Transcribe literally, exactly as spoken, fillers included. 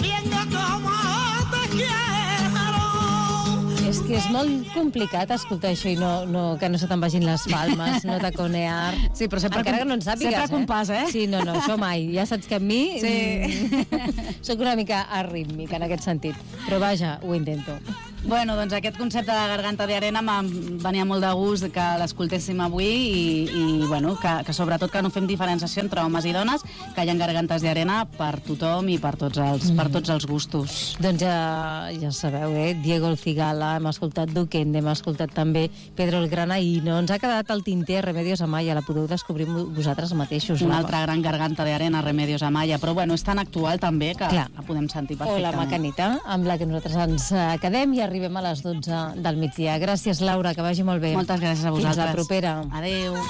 queriendo como te quiero. És que és molt complicat escoltar això i no, no, que no se te'n vagin les palmes, no taconear. Sí, però sempre encara com, que no en sàpigues, sempre eh? compàs, eh? Sí, no, no, això mai. Ja saps que a mi sí. mm, soc una mica arrítmica en aquest sentit. Però vaja, ho intento. Bueno, doncs aquest concepte de Garganta de Arena em venia molt de gust que l'escoltéssim avui i, i bueno, que, que sobretot que no fem diferenciació entre homes i dones, que hi ha gargantes d'arena per tothom i per tots els, mm. per tots els gustos. Doncs ja, ja sabeu, eh? Diego el Cigala, hem escoltat Duquende, hem escoltat també Pedro el Grana i no ens ha quedat el tinter Remedios Amaya, la podeu descobrir vosaltres mateixos. Una altra gran garganta d'arena, Remedios Amaya, però bueno, és tan actual també que Clar. la podem sentir O perfectament. la Macanita, amb la que nosaltres ens quedem i arribem a les dotze del migdia. Gràcies, Laura, que vagi molt bé. Moltes gràcies a vosaltres. Fins la propera. Adéu.